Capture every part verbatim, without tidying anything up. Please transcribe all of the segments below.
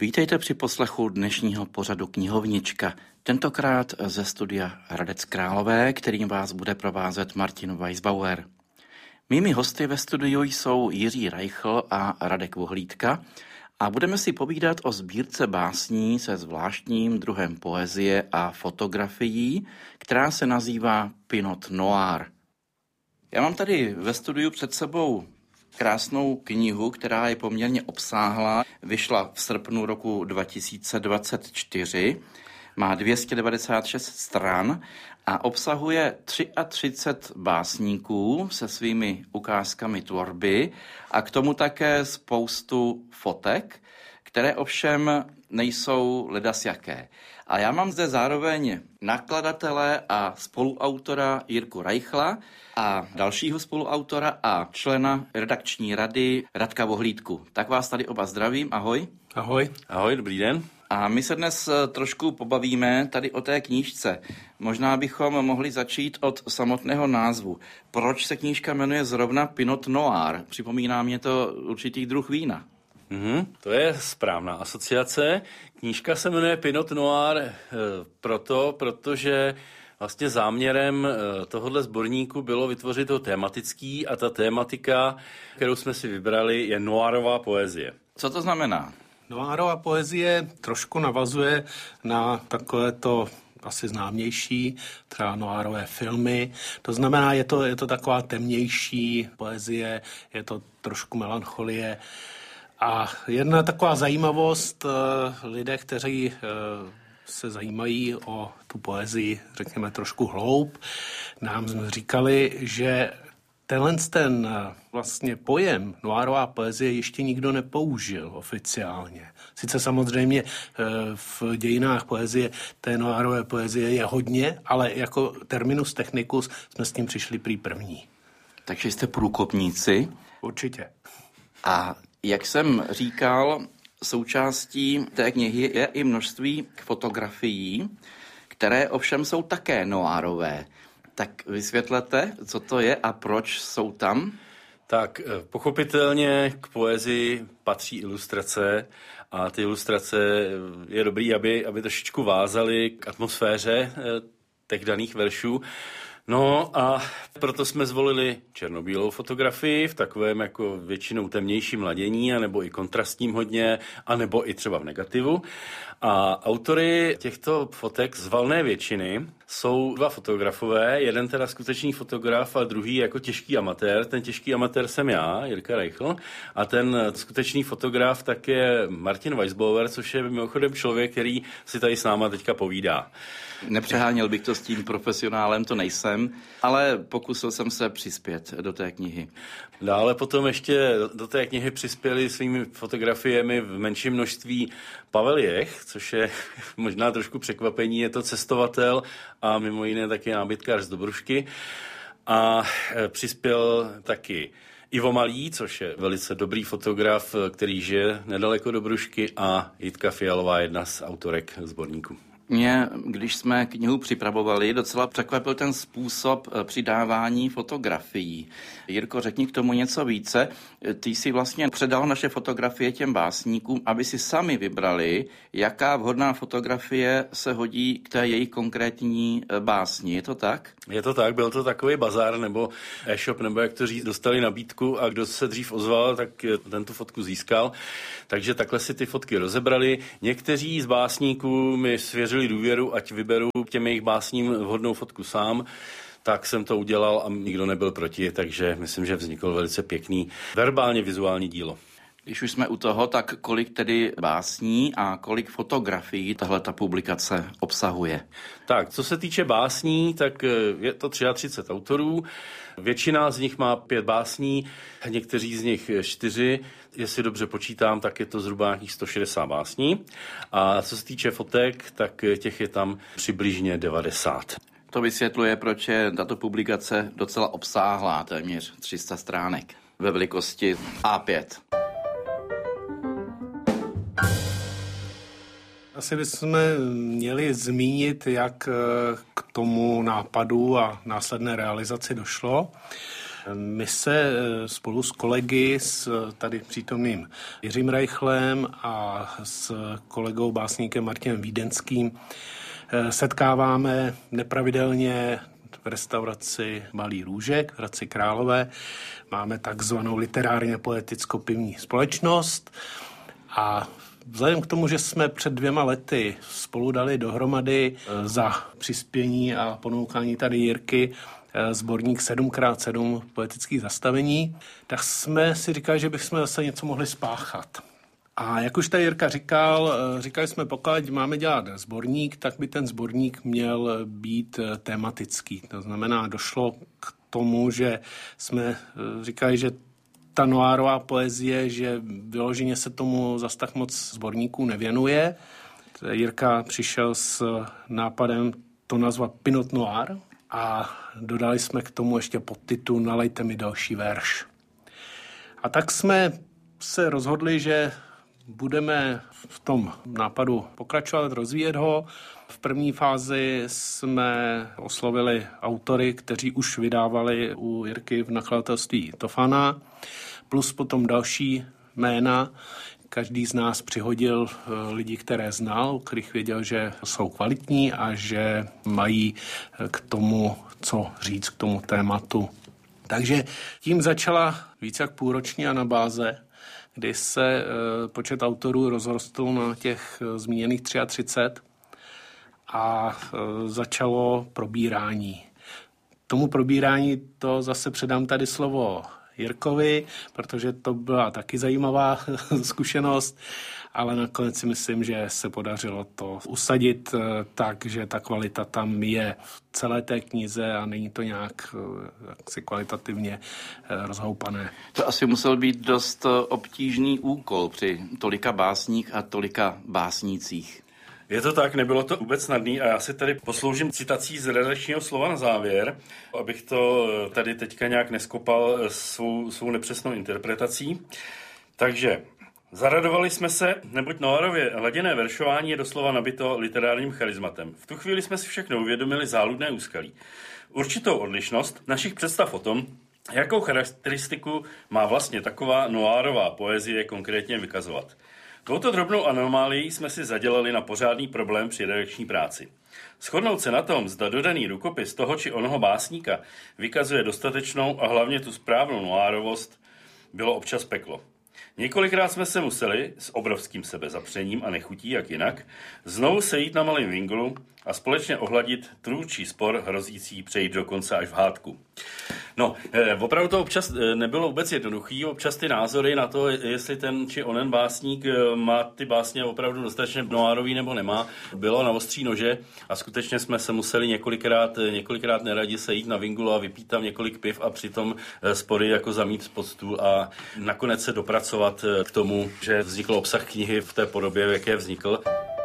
Vítejte při poslechu dnešního pořadu Knihovnička, tentokrát ze studia Hradec Králové, kterým vás bude provázet Martin Weisbauer. Mými hosty ve studiu jsou Jiří Reichl a Radek Vohlídka a budeme si povídat o sbírce básní se zvláštním druhem poezie a fotografií, která se nazývá Pinot Noir. Já mám tady ve studiu před sebou krásnou knihu, která je poměrně obsáhlá. Vyšla v srpnu roku dva tisíce dvacet čtyři, má dvě stě devadesát šest stran a obsahuje třicet tři básníků se svými ukázkami tvorby a k tomu také spoustu fotek, které ovšem nejsou ledasjaké. A já mám zde zároveň nakladatele a spoluautora Jirku Reichla a dalšího spoluautora a člena redakční rady Radka Vohlídku. Tak vás tady oba zdravím, ahoj. Ahoj. Ahoj, dobrý den. A my se dnes trošku pobavíme tady o té knížce. Možná bychom mohli začít od samotného názvu. Proč se knížka jmenuje zrovna Pinot Noir? Připomíná mě to určitý druh vína. Mm-hmm, to je správná asociace. Knížka se jmenuje Pinot Noir e, proto, protože vlastně záměrem e, tohohle sborníku bylo vytvořit to tematický a ta tématika, kterou jsme si vybrali, je noirová poezie. Co to znamená? Noirová poezie trošku navazuje na takovéto asi známější, třeba noirové filmy. To znamená, je to, je to taková temnější poezie, je to trošku melancholie. A jedna taková zajímavost, lidé, kteří se zajímají o tu poezii, řekněme trošku hloub, nám říkali, že tenhle ten vlastně pojem noirová poezie ještě nikdo nepoužil oficiálně. Sice samozřejmě v dějinách poezie té noirové poezie je hodně, ale jako terminus technicus jsme s tím přišli prý první. Takže jste průkopníci? Určitě. A jak jsem říkal, součástí té knihy je i množství fotografií, které ovšem jsou také noirové. Tak vysvětlete, co to je a proč jsou tam? Tak pochopitelně k poezii patří ilustrace a ty ilustrace je dobrý, aby, aby trošičku vázaly k atmosféře těch daných veršů. No a proto jsme zvolili černobílou fotografii v takovém jako většinou temnějším ladění, anebo i kontrastním hodně, anebo i třeba v negativu. A autory těchto fotek z valné většiny jsou dva fotografové, jeden teda skutečný fotograf a druhý jako těžký amatér. Ten těžký amatér jsem já, Jirka Reichl, a ten skutečný fotograf tak je Martin Weisbauer, což je mimochodem člověk, který si tady s náma teďka povídá. Nepřeháněl bych to s tím profesionálem, to nejsem, ale pokusil jsem se přispět do té knihy. Dále potom ještě do té knihy přispěli svými fotografiemi v menším množství Pavel Jech, což je možná trošku překvapení, je to cestovatel a mimo jiné taky nábytkář z Dobrušky. A přispěl taky Ivo Malý, což je velice dobrý fotograf, který žije nedaleko Dobrušky, a Jitka Fialová, jedna z autorek sborníku. Mě, když jsme knihu připravovali, docela překvapil ten způsob přidávání fotografií. Jirko, řekni k tomu něco více. Ty jsi vlastně předal naše fotografie těm básníkům, aby si sami vybrali, jaká vhodná fotografie se hodí k té jejich konkrétní básni. Je to tak? Je to tak, byl to takový bazár nebo e-shop, nebo jak to říct, dostali nabídku a kdo se dřív ozval, tak ten tu fotku získal. Takže takhle si ty fotky rozebrali. Někteří z básníků mi svěřili důvěru, ať vyberu k těm jejich básním vhodnou fotku sám, tak jsem to udělal a nikdo nebyl proti, takže myslím, že vznikl velice pěkný verbálně vizuální dílo. Když už jsme u toho, tak kolik tedy básní a kolik fotografií tahleta publikace obsahuje? Tak, co se týče básní, tak je to třicet tři autorů. Většina z nich má pět básní, někteří z nich čtyři. Jestli dobře počítám, tak je to zhruba nějakých sto šedesát básní. A co se týče fotek, tak těch je tam přibližně devadesát. To vysvětluje, proč je tato publikace docela obsáhlá, téměř tři sta stránek ve velikosti á pět. Asi bychom měli zmínit, jak k tomu nápadu a následné realizaci došlo. My se spolu s kolegy, s tady přítomným Jiřím Reichlem a s kolegou básníkem Martinem Vídenským setkáváme nepravidelně v restauraci Malý Růžek v Hradci Králové. Máme takzvanou literárně poeticko-pivní společnost a vzhledem k tomu, že jsme před dvěma lety spolu dali dohromady za přispění a ponoukání tady Jirky sborník sedm krát sedm poetických zastavení, tak jsme si říkali, že bychom zase něco mohli spáchat. A jak už tady Jirka říkal, říkali jsme, pokud máme dělat sborník, tak by ten sborník měl být tematický. To znamená, došlo k tomu, že jsme říkali, že ta noárová poezie, že vyloženě se tomu zas tak moc sborníků nevěnuje. Jirka přišel s nápadem to nazvat Pinot Noir a dodali jsme k tomu ještě podtitul Nalejte mi další verš. A tak jsme se rozhodli, že budeme v tom nápadu pokračovat, rozvíjet ho. V první fázi jsme oslovili autory, kteří už vydávali u Jirky v nakladatelství Tofana, plus potom další jména. Každý z nás přihodil lidi, které znal, u kterých věděl, že jsou kvalitní a že mají k tomu, co říct k tomu tématu. Takže tím začala více jak půlroční anabáze, kdy se počet autorů rozrostl na těch zmíněných třicet tři a začalo probírání. Tomu probírání to zase předám tady slovo Jirkovi, protože to byla taky zajímavá zkušenost, ale nakonec si myslím, že se podařilo to usadit tak, že ta kvalita tam je v celé té knize a není to nějak jaksi kvalitativně rozhoupané. To asi musel být dost obtížný úkol při tolika básních a tolika básnících. Je to tak, nebylo to vůbec snadný a já si tady posloužím citací z redakčního slova na závěr, abych to tady teďka nějak neskopal svou, svou nepřesnou interpretací. Takže zaradovali jsme se, neboť noárově laděné veršování je doslova nabito literárním charizmatem. V tu chvíli jsme si všechno uvědomili záludné úskalí. Určitou odlišnost našich představ o tom, jakou charakteristiku má vlastně taková noárová poezie konkrétně vykazovat. Touto drobnou anomálií jsme si zadělali na pořádný problém při redakční práci. Shodnout se na tom, zda dodaný rukopis toho či onoho básníka vykazuje dostatečnou a hlavně tu správnou noárovost, bylo občas peklo. Několikrát jsme se museli, s obrovským sebezapřením a nechutí jak jinak, znovu sejít na malém vinglu a společně ohladit trůčí spor hrozící přejít dokonce až v hádku. No, opravdu to občas nebylo vůbec jednoduchý, občas ty názory na to, jestli ten či onen básník má ty básně opravdu dostatečně noárový nebo nemá, bylo na ostří nože a skutečně jsme se museli několikrát, několikrát neradi sejít na vingulu a vypít tam několik piv a přitom spory jako zamít pod stůl a nakonec se dopracovat k tomu, že vznikl obsah knihy v té podobě, v jaké vznikl.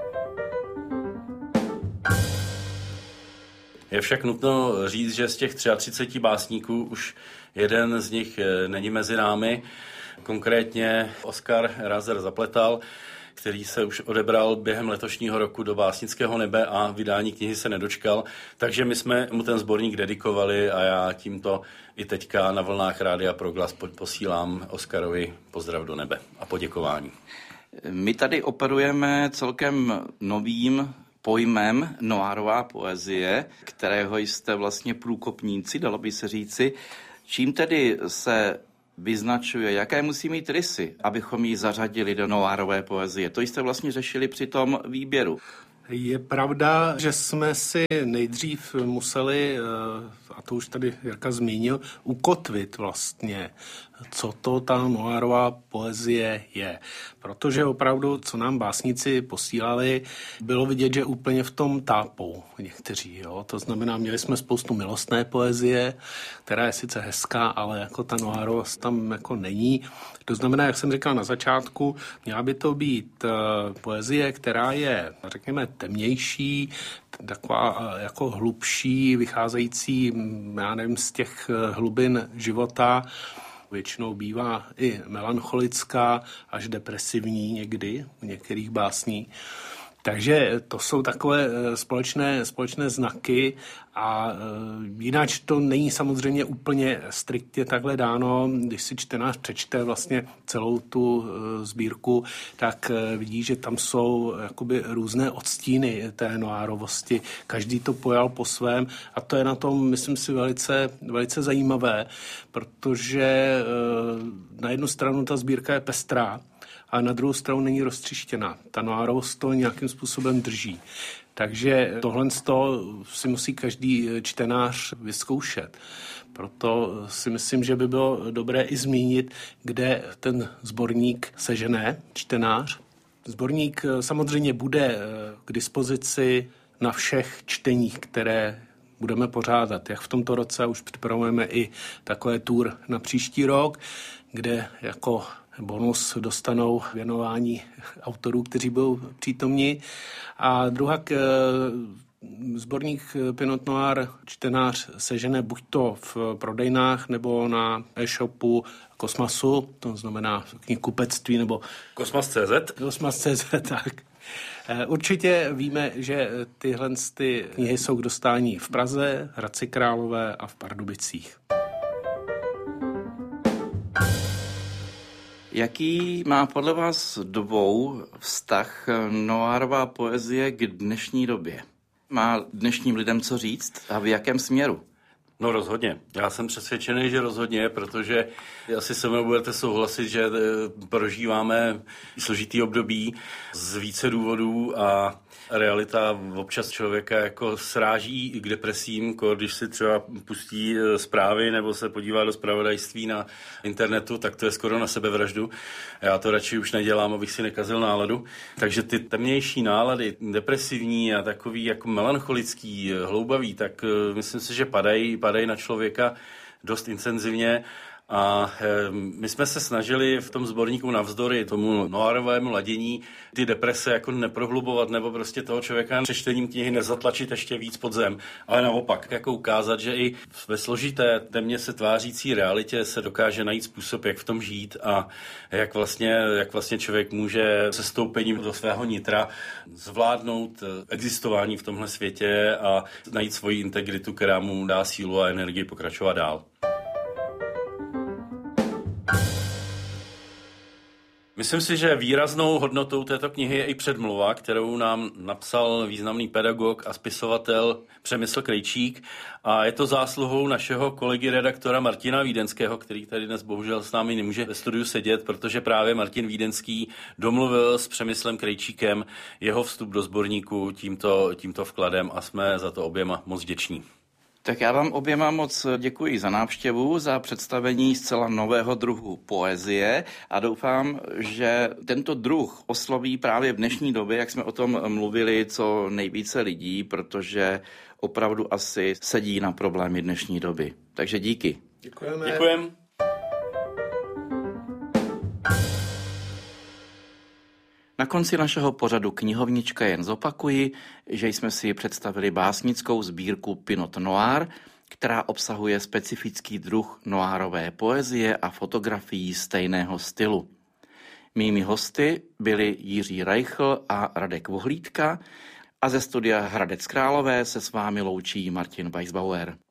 Je však nutno říct, že z těch třiceti tři básníků už jeden z nich není mezi námi, konkrétně Oskar Razer Zapletal, který se už odebral během letošního roku do básnického nebe a vydání knihy se nedočkal, takže my jsme mu ten sborník dedikovali a já tímto i teďka na vlnách Rádia Proglas posílám Oskarovi pozdrav do nebe a poděkování. My tady operujeme celkem novým pojmem noárová poezie, kterého jste vlastně průkopníci, dalo by se říci. Čím tedy se vyznačuje, jaké musí mít rysy, abychom ji zařadili do noárové poezie? To jste vlastně řešili při tom výběru. Je pravda, že jsme si nejdřív museli, a to už tady Jirka zmínil, ukotvit vlastně, co to ta noárová poezie je. Protože opravdu, co nám básníci posílali, bylo vidět, že úplně v tom tápou někteří. Jo? To znamená, měli jsme spoustu milostné poezie, která je sice hezká, ale jako ta noárovost tam jako není. To znamená, jak jsem říkal na začátku, měla by to být poezie, která je, řekněme, temnější, taková jako hlubší, vycházející, já nevím, z těch hlubin života. Většinou bývá i melancholická, až depresivní někdy u některých básní. Takže to jsou takové společné, společné znaky a jinak to není samozřejmě úplně striktně takhle dáno. Když si čtenář přečte vlastně celou tu sbírku, tak vidí, že tam jsou jakoby různé odstíny té noárovosti. Každý to pojal po svém a to je na tom, myslím si, velice, velice zajímavé, protože na jednu stranu ta sbírka je pestrá, a na druhou stranu není roztřištěná. Ta noárovost to nějakým způsobem drží. Takže tohle si musí každý čtenář vyzkoušet. Proto si myslím, že by bylo dobré i zmínit, kde ten sborník sežené čtenář. Sborník samozřejmě bude k dispozici na všech čteních, které budeme pořádat. Jak v tomto roce už připravujeme i takové tour na příští rok, kde jako bonus dostanou věnování autorů, kteří budou přítomni. A druhá sborník Pinot Noir čtenář sežene buď to v prodejnách nebo na e-shopu Kosmasu, to znamená knihkupectví nebo Kosmas tečka cé zet. Kosmas tečka cé zet, tak. Určitě víme, že tyhle ty knihy jsou k dostání v Praze, Hradci Králové a v Pardubicích. Jaký má podle vás dvou vztah noárová poezie k dnešní době? Má dnešním lidem co říct a v jakém směru? No rozhodně. Já jsem přesvědčený, že rozhodně, protože asi se mnou budete souhlasit, že prožíváme složitý období z více důvodů a realita občas člověka jako sráží i k depresím, když si třeba pustí zprávy nebo se podívá do zpravodajství na internetu, tak to je skoro na sebevraždu. Já to radši už nedělám, abych si nekazil náladu. Takže ty temnější nálady, depresivní a takový jako melancholický, hloubavý, tak myslím si, že padají, padají na člověka dost intenzivně. A my jsme se snažili v tom sborníku navzdory tomu noárovému ladění ty deprese jako neprohlubovat nebo prostě toho člověka přečtením knihy nezatlačit ještě víc pod zem, ale naopak jako ukázat, že i ve složité temně se tvářící realitě se dokáže najít způsob, jak v tom žít a jak vlastně, jak vlastně člověk může se stoupením do svého nitra zvládnout existování v tomhle světě a najít svoji integritu, která mu dá sílu a energii pokračovat dál. Myslím si, že výraznou hodnotou této knihy je i předmluva, kterou nám napsal významný pedagog a spisovatel Přemysl Krejčík a je to zásluhou našeho kolegy redaktora Martina Vídenského, který tady dnes bohužel s námi nemůže ve studiu sedět, protože právě Martin Vídenský domluvil s Přemyslem Krejčíkem jeho vstup do sborníku tímto, tímto vkladem a jsme za to oběma moc vděční. Tak já vám oběma moc děkuji za návštěvu, za představení zcela nového druhu poezie a doufám, že tento druh osloví právě v dnešní době, jak jsme o tom mluvili, co nejvíce lidí, protože opravdu asi sedí na problémy dnešní doby. Takže díky. Děkujeme. Děkujeme. Na konci našeho pořadu Knihovnička jen zopakuji, že jsme si představili básnickou sbírku Pinot Noir, která obsahuje specifický druh noárové poezie a fotografií stejného stylu. Mými hosty byli Jiří Reichl a Radek Vohlídka a ze studia Hradec Králové se s vámi loučí Martin Weisbauer.